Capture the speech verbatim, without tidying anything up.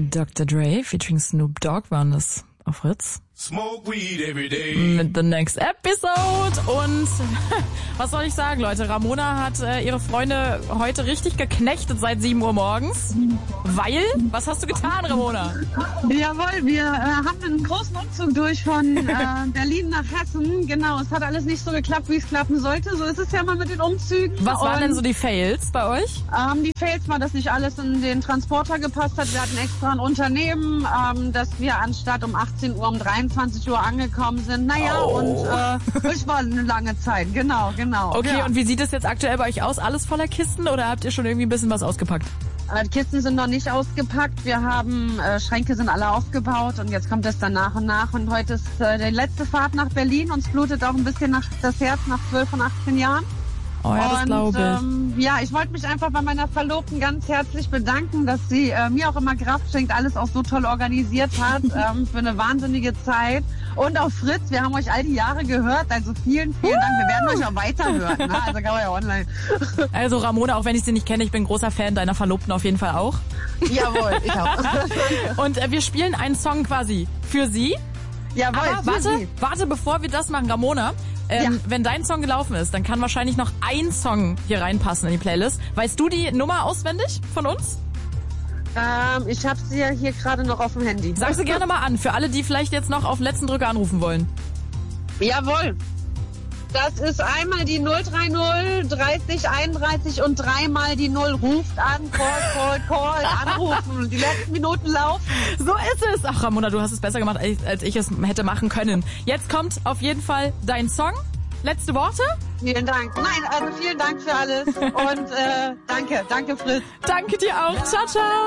Doktor Dre featuring Snoop Dogg waren das auf Fritz. Smoke weed every day. Mit The Next Episode. Und was soll ich sagen, Leute? Ramona hat äh, ihre Freunde heute richtig geknechtet seit sieben Uhr morgens. Weil? Was hast du getan, Ramona? Jawohl, wir äh, haben einen großen Umzug durch von äh, Berlin nach Hessen. Genau, es hat alles nicht so geklappt, wie es klappen sollte. So ist es ja mal mit den Umzügen. Was waren Und, denn so die Fails bei euch? Ähm, die Fails war, dass nicht alles in den Transporter gepasst hat. Wir hatten extra ein Unternehmen, ähm, dass wir anstatt um achtzehn Uhr um dreiundzwanzig Uhr angekommen sind. Naja, oh. und äh, es war eine lange Zeit. Genau, genau. Okay, ja. Und wie sieht es jetzt aktuell bei euch aus? Alles voller Kisten oder habt ihr schon irgendwie ein bisschen was ausgepackt? Äh, die Kisten sind noch nicht ausgepackt. Wir haben, äh, Schränke sind alle aufgebaut und jetzt kommt es dann nach und nach. Und heute ist äh, die letzte Fahrt nach Berlin. Uns blutet auch ein bisschen nach, das Herz nach zwölf und achtzehn Jahren. Oh ja, das glaube ich. Ähm, ja, ich wollte mich einfach bei meiner Verlobten ganz herzlich bedanken, dass sie äh, mir auch immer Kraft schenkt, alles auch so toll organisiert hat ähm, für eine wahnsinnige Zeit. Und auch Fritz, wir haben euch all die Jahre gehört, also vielen, vielen Dank. Wir werden euch auch weiterhören, ne? Also kann man ja online. Also Ramona, auch wenn ich sie nicht kenne, ich bin großer Fan deiner Verlobten auf jeden Fall auch. Jawohl, ich auch. Und äh, wir spielen einen Song quasi für sie. Jawohl, Aber warte, Sie. warte, bevor wir das machen, Ramona. Ähm, Ja. Wenn dein Song gelaufen ist, dann kann wahrscheinlich noch ein Song hier reinpassen in die Playlist. Weißt du die Nummer auswendig von uns? Ähm, ich habe sie ja hier gerade noch auf dem Handy. Sag sie gerne mal an, für alle, die vielleicht jetzt noch auf den letzten Drücker anrufen wollen. Jawohl. Das ist einmal die null drei null dreißig einunddreißig und dreimal die null. Ruft an, call, call, call, anrufen. Die letzten Minuten laufen. So ist es. Ach, Ramona, du hast es besser gemacht, als ich es hätte machen können. Jetzt kommt auf jeden Fall dein Song. Letzte Worte? Vielen Dank. Nein, also vielen Dank für alles. Und äh, danke, danke Fritz. Danke dir auch. Ciao, ciao.